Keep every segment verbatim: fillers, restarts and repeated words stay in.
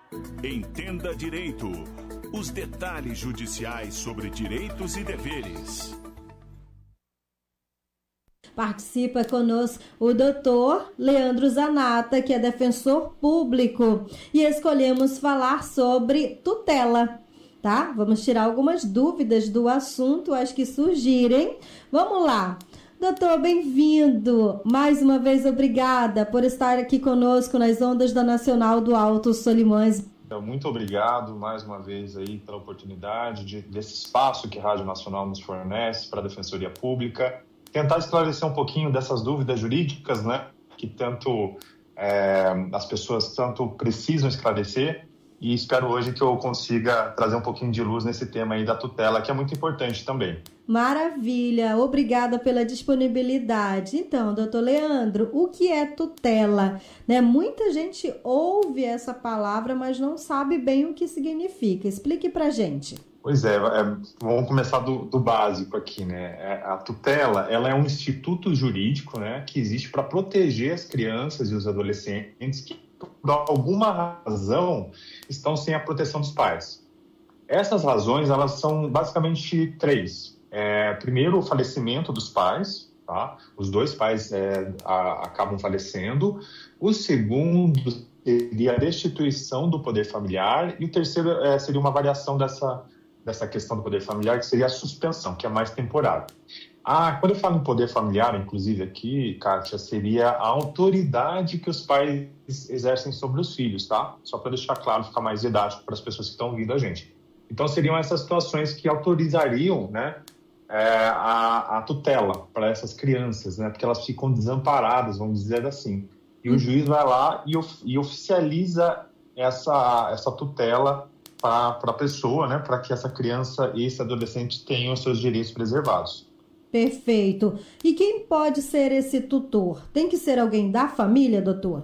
Entenda Direito. Os detalhes judiciais sobre direitos e deveres. Participa conosco o doutor Leandro Zanata, que é defensor público, e escolhemos falar sobre tutela, tá? Vamos tirar algumas dúvidas do assunto, as que surgirem. Vamos lá. Doutor, bem-vindo. Mais uma vez, obrigada por estar aqui conosco nas ondas da Nacional do Alto Solimões. Então, muito obrigado mais uma vez aí pela oportunidade de, desse espaço que a Rádio Nacional nos fornece para a Defensoria Pública. Tentar esclarecer um pouquinho dessas dúvidas jurídicas, né, que tanto é, as pessoas tanto precisam esclarecer, e espero hoje que eu consiga trazer um pouquinho de luz nesse tema aí da tutela, que é muito importante também. Maravilha, obrigada pela disponibilidade. Então, doutor Leandro, o que é tutela? Né? Muita gente ouve essa palavra, mas não sabe bem o que significa. Explique pra gente. Pois é, é vamos começar do, do básico aqui, né? A tutela, ela é um instituto jurídico, né, que existe para proteger as crianças e os adolescentes que, por alguma razão, estão sem a proteção dos pais. Essas razões, elas são basicamente três. É, primeiro, o falecimento dos pais, tá? Os dois pais é, a, acabam falecendo. O segundo seria a destituição do poder familiar. E o terceiro é, seria uma variação dessa dessa questão do poder familiar, que seria a suspensão, que é mais temporária. Ah, quando eu falo em poder familiar, inclusive aqui, Kátia, seria a autoridade que os pais exercem sobre os filhos, tá? Só para deixar claro, ficar mais didático para as pessoas que estão ouvindo a gente. Então, seriam essas situações que autorizariam, né, é, a, a tutela para essas crianças, né, porque elas ficam desamparadas, vamos dizer assim. E o juiz vai lá e, of, e oficializa essa, essa tutela para a pessoa, né, para que essa criança e esse adolescente tenham os seus direitos preservados. Perfeito. E quem pode ser esse tutor? Tem que ser alguém da família, doutor?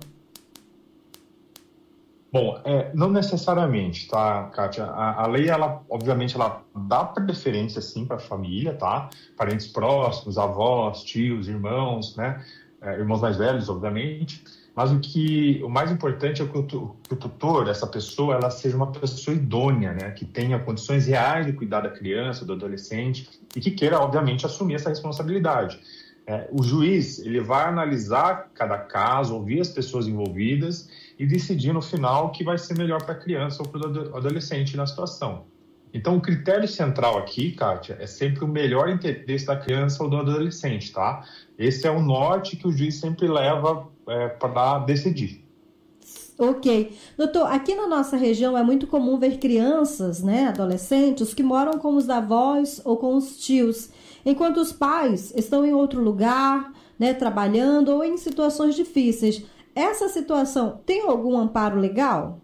Bom, é, não necessariamente, tá, Kátia? A, a lei, ela, obviamente, ela dá preferência, sim, para a família, tá? Parentes próximos, avós, tios, irmãos, né? É, irmãos mais velhos, obviamente. Mas o que o mais importante é que o, que o tutor, essa pessoa, ela seja uma pessoa idônea, né? Que tenha condições reais de cuidar da criança, do adolescente e que queira, obviamente, assumir essa responsabilidade. É, o juiz, ele vai analisar cada caso, ouvir as pessoas envolvidas e decidir no final o que vai ser melhor para a criança ou para o adolescente na situação. Então, o critério central aqui, Kátia, é sempre o melhor interesse da criança ou do adolescente, tá? Esse é o norte que o juiz sempre leva é, para decidir. Ok. Doutor, aqui na nossa região é muito comum ver crianças, né, adolescentes, que moram com os avós ou com os tios, enquanto os pais estão em outro lugar, né, trabalhando ou em situações difíceis. Essa situação tem algum amparo legal?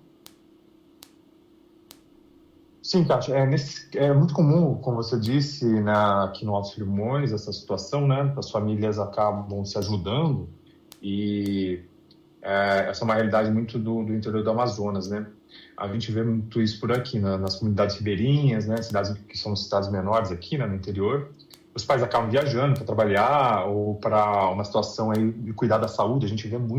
Sim, Kátia, é, nesse, é muito comum, como você disse, na, aqui no Alto Solimões, essa situação, né? As famílias acabam se ajudando e é, essa é uma realidade muito do, do interior do Amazonas, né? A gente vê muito isso por aqui, na, nas comunidades ribeirinhas, né? Cidades que são cidades menores aqui, né? No interior. Os pais acabam viajando para trabalhar ou para uma situação aí de cuidar da saúde, a gente vê muito